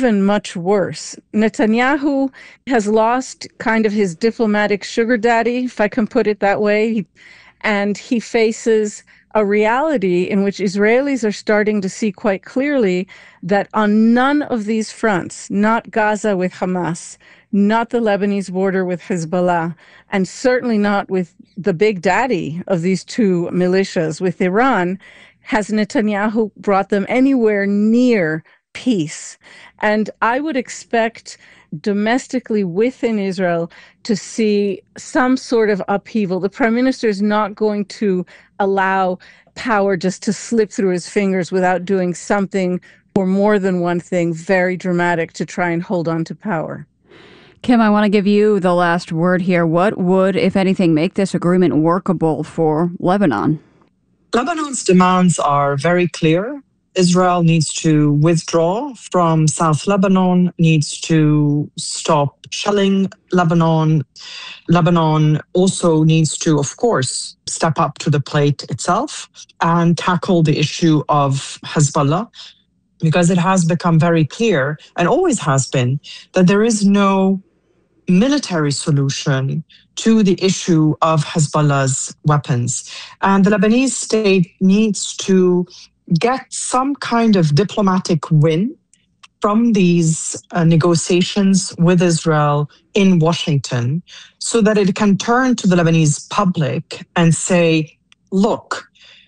even much worse. Netanyahu has lost kind of his diplomatic sugar daddy, if I can put it that way, and he faces a reality in which Israelis are starting to see quite clearly that on none of these fronts, not Gaza with Hamas, not the Lebanese border with Hezbollah, and certainly not with the big daddy of these two militias with Iran, has Netanyahu brought them anywhere near peace. And I would expect domestically within Israel to see some sort of upheaval. The prime minister is not going to allow power just to slip through his fingers without doing something or more than one thing very dramatic to try and hold on to power. Kim, I want to give you the last word here. What would, if anything, make this agreement workable for Lebanon? Lebanon's demands are very clear. Israel needs to withdraw from South Lebanon, needs to stop shelling Lebanon. Lebanon also needs to, of course, step up to the plate itself and tackle the issue of Hezbollah, because it has become very clear, and always has been, that there is no military solution to the issue of Hezbollah's weapons. And the Lebanese state needs to get some kind of diplomatic win from these negotiations with Israel in Washington so that it can turn to the Lebanese public and say, look,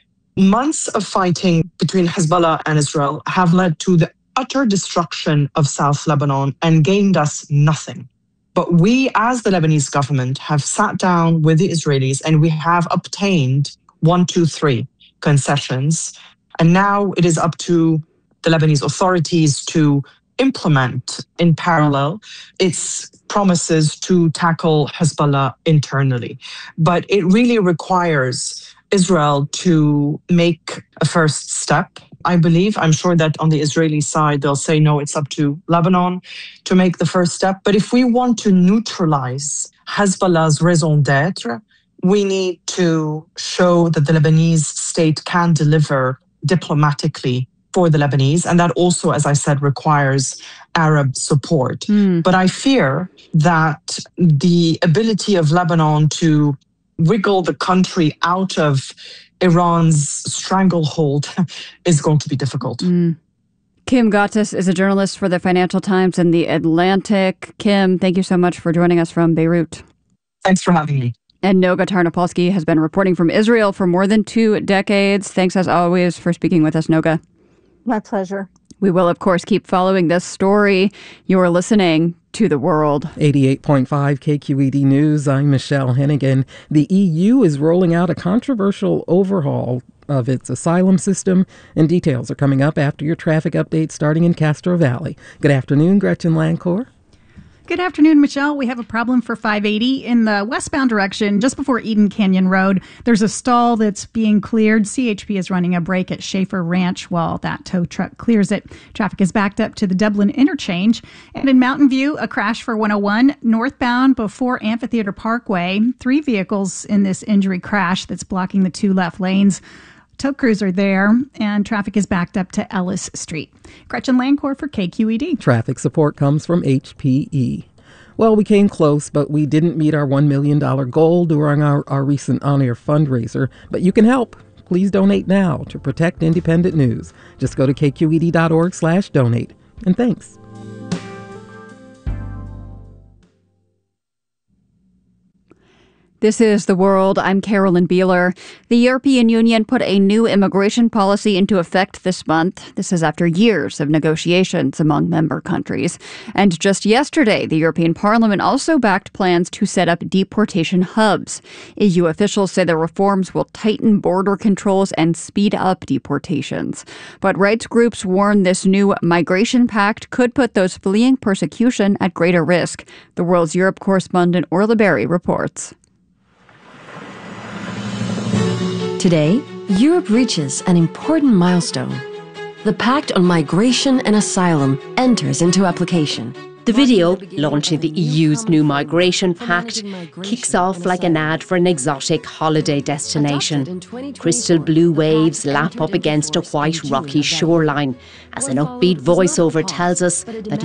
months of fighting between Hezbollah and Israel have led to the utter destruction of South Lebanon and gained us nothing. But we, as the Lebanese government, have sat down with the Israelis and we have obtained 1, 2, 3 concessions. And now it is up to the Lebanese authorities to implement in parallel its promises to tackle Hezbollah internally. But it really requires Israel to make a first step. I believe, I'm sure that on the Israeli side, they'll say, no, it's up to Lebanon to make the first step. But if we want to neutralize Hezbollah's raison d'etre, we need to show that the Lebanese state can deliver diplomatically for the Lebanese. And that also, as I said, requires Arab support. But I fear that the ability of Lebanon to wiggle the country out of Iran's stranglehold is going to be difficult. Kim Ghattas is a journalist for the Financial Times and The Atlantic. Kim, thank you so much for joining us from Beirut. Thanks for having me. And Noga Tarnopolsky has been reporting from Israel for more than 2 decades. Thanks, as always, for speaking with us, Noga. My pleasure. We will, of course, keep following this story. You're listening to The World. 88.5 KQED News. I'm Michelle Hennigan. The EU is rolling out a controversial overhaul of its asylum system, and details are coming up after your traffic update starting in Castro Valley. Good afternoon, Gretchen Lancourt. Good afternoon, Michelle. We have a problem for 580 in the westbound direction just before Eden Canyon Road. There's a stall that's being cleared. CHP is running a break at Schaefer Ranch while that tow truck clears it. Traffic is backed up to the Dublin interchange. And in Mountain View, a crash for 101 northbound before Amphitheater Parkway. 3 vehicles in this injury crash that's blocking the 2 left lanes. Tow crews are there, and traffic is backed up to Ellis Street. Gretchen Lancourt for KQED. Traffic support comes from HPE. Well, we came close, but we didn't meet our $1 million goal during our recent on-air fundraiser. But you can help. Please donate now to protect independent news. Just go to kqed.org/donate. And thanks. This is The World. I'm Carolyn Beeler. The European Union put a new immigration policy into effect this month. This is after years of negotiations among member countries. And just yesterday, the European Parliament also backed plans to set up deportation hubs. EU officials say the reforms will tighten border controls and speed up deportations. But rights groups warn this new migration pact could put those fleeing persecution at greater risk. The World's Europe correspondent Orla Berry reports. Today, Europe reaches an important milestone. The Pact on Migration and Asylum enters into application. The video, launching the EU's new migration pact, kicks off like an ad for an exotic holiday destination. Crystal blue waves lap up against a white rocky shoreline as an upbeat voiceover tells us that